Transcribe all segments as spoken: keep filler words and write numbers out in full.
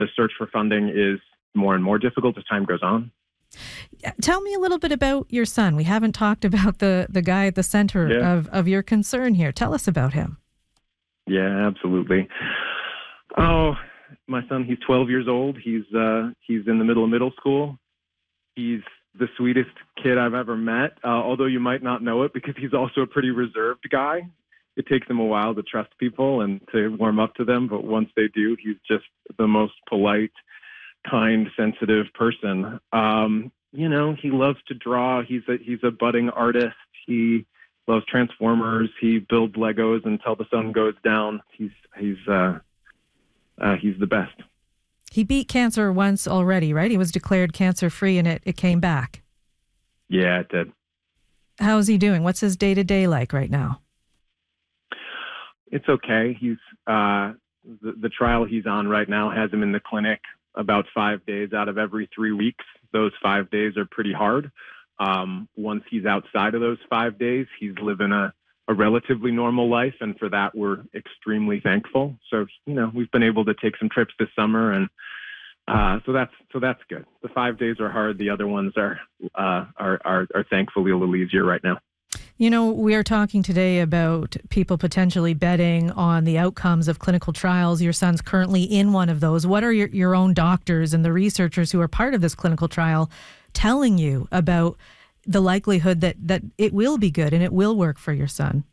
the search for funding is more and more difficult as time goes on. Tell me a little bit about your son. We haven't talked about the, the guy at the center yeah. of, of your concern here. Tell us about him. Yeah, absolutely. Oh, my son, he's twelve years old. He's uh, he's in the middle of middle school. He's the sweetest kid I've ever met, uh, although you might not know it because he's also a pretty reserved guy. It takes him a while to trust people and to warm up to them, but once they do, he's just the most polite, kind, sensitive person. Um, you know, he loves to draw. He's a he's a budding artist. He loves Transformers. He builds Legos until the sun goes down. He's he's uh, uh, he's the best. He beat cancer once already, right? He was declared cancer-free and it, it came back. Yeah, it did. How's he doing? What's his day-to-day like right now? It's okay. He's uh, the, the trial he's on right now has him in the clinic about five days out of every three weeks. Those five days are pretty hard. Um, once he's outside of those five days, he's living a, a relatively normal life, and for that, we're extremely thankful. So, you know, we've been able to take some trips this summer, and uh, so that's so that's good. The five days are hard. The other ones are uh, are, are are thankfully a little easier right now. You know, we are talking today about people potentially betting on the outcomes of clinical trials. Your son's currently in one of those. What are your, your own doctors and the researchers who are part of this clinical trial telling you about the likelihood that, that it will be good and it will work for your son?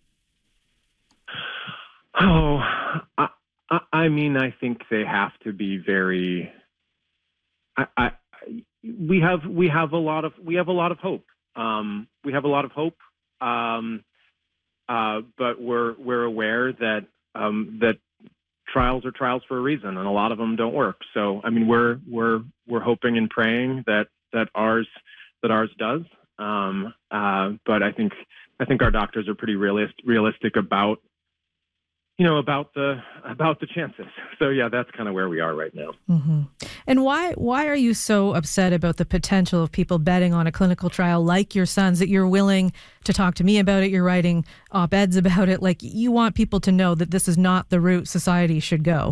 Oh, I, I, I mean, I think they have to be very. I, I, we have we have a lot of we have a lot of hope. Um, we have a lot of hope. Um, uh, but we're we're aware that um, that trials are trials for a reason, and a lot of them don't work. So, I mean, we're we're we're hoping and praying that that ours that ours does. Um, uh, but I think I think our doctors are pretty realist, realistic about you know about the about the chances. So, yeah, that's kind of where we are right now. Mm-hmm. And why why are you so upset about the potential of people betting on a clinical trial like your son's, that you're willing to talk to me about it? You're writing op-eds about it. Like, you want people to know that this is not the route society should go.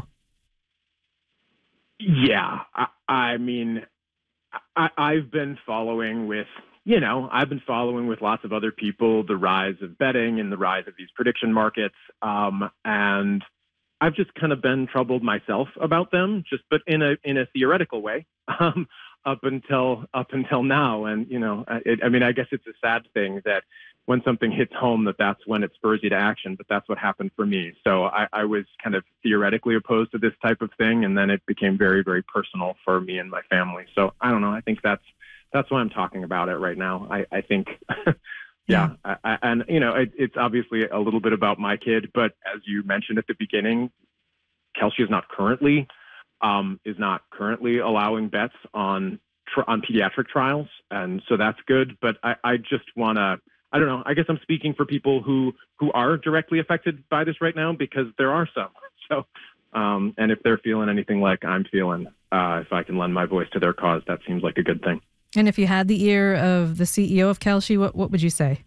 Yeah, I, I mean, I, I've been following with, you know, I've been following with lots of other people the rise of betting and the rise of these prediction markets. Um, and I've just kind of been troubled myself about them, just but in a in a theoretical way, um, up until up until now. And you know, it, I mean, I guess it's a sad thing that when something hits home, that that's when it spurs you to action. But that's what happened for me. So I, I was kind of theoretically opposed to this type of thing, and then it became very, very personal for me and my family. So I don't know. I think that's that's why I'm talking about it right now. I, I think. Yeah, I, I, and you know, it, it's obviously a little bit about my kid, but as you mentioned at the beginning, Kelsey is not currently um, is not currently allowing bets on tr- on pediatric trials, and so that's good. But I, I just want to, I don't know. I guess I'm speaking for people who who are directly affected by this right now, because there are some. So, um, and if they're feeling anything like I'm feeling, uh, if I can lend my voice to their cause, that seems like a good thing. And if you had the ear of the C E O of Kelsey, what, what would you say?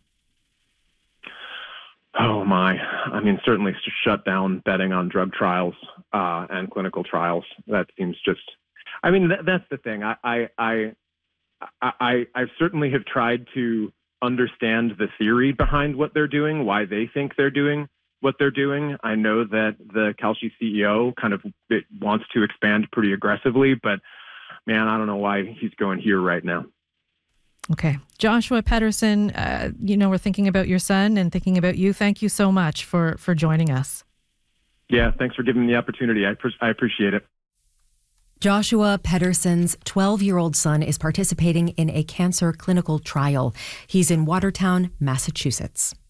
Oh, my. I mean, certainly shut down betting on drug trials uh, and clinical trials. That seems just, I mean, th- that's the thing. I, I, I, I, I certainly have tried to understand the theory behind what they're doing, why they think they're doing what they're doing. I know that the Kelsey C E O kind of it wants to expand pretty aggressively, but man, I don't know why he's going here right now. Okay. Joshua Pedersen, uh, you know, we're thinking about your son and thinking about you. Thank you so much for, for joining us. Yeah, thanks for giving me the opportunity. I, pre- I appreciate it. Joshua Pedersen's twelve-year-old son is participating in a cancer clinical trial. He's in Watertown, Massachusetts.